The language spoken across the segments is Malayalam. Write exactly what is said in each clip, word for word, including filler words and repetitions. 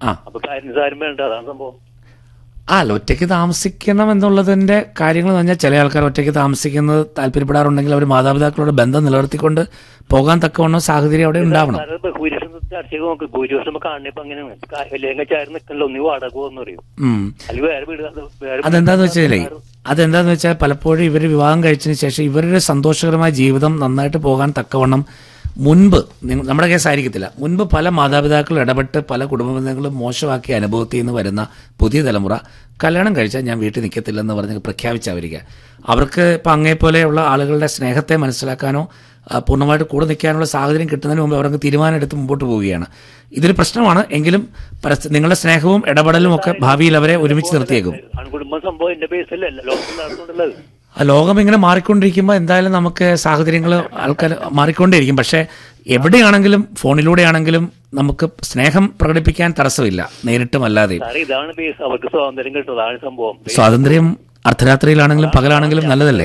അപ്പൊ പാരന്റ്സ് ആരും വേണ്ട, അതാണ് സംഭവം. ആ അല്ല, ഒറ്റയ്ക്ക് താമസിക്കണം എന്നുള്ളതിന്റെ കാര്യങ്ങൾ എന്ന് പറഞ്ഞാൽ ചില ആൾക്കാർ ഒറ്റയ്ക്ക് താമസിക്കുന്നത് താല്പര്യപ്പെടാറുണ്ടെങ്കിൽ അവർ മാതാപിതാക്കളുടെ ബന്ധം നിലനിർത്തിക്കൊണ്ട് പോകാൻ തക്കവണ്ണം സാഹചര്യം അവിടെ ഉണ്ടാവണം. ഭൂരിപക്ഷം ചർച്ച ചെയ്ത് നോക്ക്, ഭൂരിപക്ഷം കാണുമ്പോ അങ്ങനെയാണ്, അല്ലെങ്കിൽ ചാരി നിൽക്കണല്ലോ, ഒന്നി വാടക എന്ന് പറയും, അല്ലെങ്കിൽ വേറെ വീട്. അതെന്താന്ന് വെച്ചാലേ അതെന്താന്ന് വെച്ചാൽ പലപ്പോഴും ഇവർ വിവാഹം കഴിച്ചതിന് ശേഷം ഇവരുടെ സന്തോഷകരമായ ജീവിതം നന്നായിട്ട് പോകാൻ തക്കവണ്ണം മുൻപ് നമ്മുടെ കേസായിരിക്കത്തില്ല, മുൻപ് പല മാതാപിതാക്കൾ ഇടപെട്ട് പല കുടുംബ ബന്ധങ്ങളും മോശമാക്കിയ അനുഭവത്തിൽ നിന്ന് വരുന്ന പുതിയ തലമുറ കല്യാണം കഴിച്ചാൽ ഞാൻ വീട്ടിൽ നിൽക്കത്തില്ലെന്ന് പറഞ്ഞ് പ്രഖ്യാപിച്ചവരിക. അവർക്ക് ഇപ്പം അങ്ങേപ്പോലെയുള്ള ആളുകളുടെ സ്നേഹത്തെ മനസ്സിലാക്കാനോ പൂർണ്ണമായിട്ട് കൂടെ നിൽക്കാനുള്ള സാഹചര്യം കിട്ടുന്നതിന് മുമ്പ് അവർക്ക് തീരുമാനം എടുത്ത് മുമ്പോട്ട് പോവുകയാണ്. ഇതൊരു പ്രശ്നമാണ്. എങ്കിലും നിങ്ങളുടെ സ്നേഹവും ഇടപെടലും ഒക്കെ ഭാവിയിൽ അവരെ ഒരുമിച്ച് നിർത്തിയേക്കും. ലോകം ഇങ്ങനെ മാറിക്കൊണ്ടിരിക്കുമ്പോൾ എന്തായാലും നമുക്ക് സാഹചര്യങ്ങൾ ആൾക്കാർ മാറിക്കൊണ്ടേയിരിക്കും. പക്ഷേ എവിടെയാണെങ്കിലും ഫോണിലൂടെയാണെങ്കിലും നമുക്ക് സ്നേഹം പ്രകടിപ്പിക്കാൻ തടസ്സമില്ല, നേരിട്ടും അല്ലാതെ. സ്വാതന്ത്ര്യം അർദ്ധരാത്രിയിലാണെങ്കിലും പകലാണെങ്കിലും നല്ലതല്ലേ?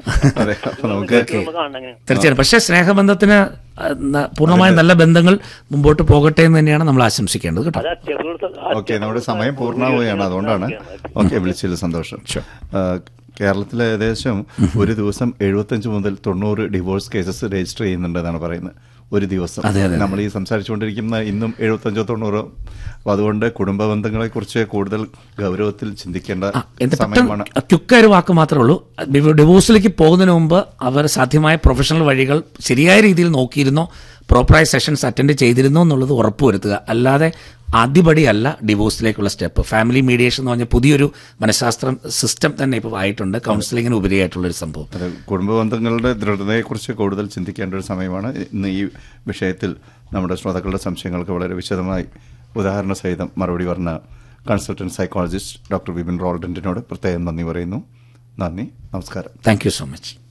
തീർച്ചയായും. പക്ഷെ സ്നേഹബന്ധത്തിന് പൂർണ്ണമായ നല്ല ബന്ധങ്ങൾ മുമ്പോട്ട് പോകട്ടെ എന്ന് തന്നെയാണ് നമ്മൾ ആശംസിക്കേണ്ടത് കേട്ടോ. ഓക്കെ, നമ്മുടെ സമയം പൂർണ്ണമാവുകയാണ്, അതുകൊണ്ടാണ്. ഓക്കെ, വിളിച്ചതിൽ സന്തോഷം. കേരളത്തിൽ ഏകദേശം ഒരു ദിവസം എഴുപത്തഞ്ച് മുതൽ തൊണ്ണൂറ് ഡിവോഴ്സ് കേസസ് രജിസ്റ്റർ ചെയ്യുന്നുണ്ടെന്നാണ് പറയുന്നത്, ഒരു ദിവസം. നമ്മൾ ഈ സംസാരിച്ചുകൊണ്ടിരിക്കുന്ന ഇന്നും എഴുപത്തഞ്ചോ തൊണ്ണൂറോ. അപ്പൊ അതുകൊണ്ട് കുടുംബ ബന്ധങ്ങളെ കുറിച്ച് കൂടുതൽ ഗൗരവത്തിൽ ചിന്തിക്കേണ്ട സമയമാണ്. ക്യുക്കായൊരു വാക്ക് മാത്രമേ ഉള്ളൂ, ഡിവോഴ്സിലേക്ക് പോകുന്നതിന് മുമ്പ് അവർ സാധ്യമായ പ്രൊഫഷണൽ വഴികൾ ശരിയായ രീതിയിൽ നോക്കിയിരുന്നോ, പ്രോപ്പറായ സെഷൻസ് അറ്റൻഡ് ചെയ്തിരുന്നോ എന്നുള്ളത് ഉറപ്പുവരുത്തുക. അല്ലാതെ ആദ്യപടിയല്ല ഡിവോഴ്സിലേക്കുള്ള സ്റ്റെപ്പ്. ഫാമിലി മീഡിയേഷൻ എന്ന് പറഞ്ഞാൽ പുതിയൊരു മനഃശാസ്ത്രം സിസ്റ്റം തന്നെ ഇപ്പോൾ ആയിട്ടുണ്ട്, കൗൺസിലിങ്ങിന് ഉപരിയായിട്ടുള്ളൊരു സംഭവം. കുടുംബ ബന്ധങ്ങളുടെ ദൃഢതയെക്കുറിച്ച് കൂടുതൽ ചിന്തിക്കേണ്ട ഒരു സമയമാണ്. ഇന്ന് ഈ വിഷയത്തിൽ നമ്മുടെ ശ്രോതാക്കളുടെ സംശയങ്ങൾക്ക് വളരെ വിശദമായി ഉദാഹരണ സഹിതം മറുപടി പറഞ്ഞ കൺസൾട്ടന്റ് സൈക്കോളജിസ്റ്റ് ഡോക്ടർ വിപിൻ റോൾഡന്റിനോട് പ്രത്യേകം നന്ദി പറയുന്നു. നന്ദി, നമസ്കാരം. Thank you so much.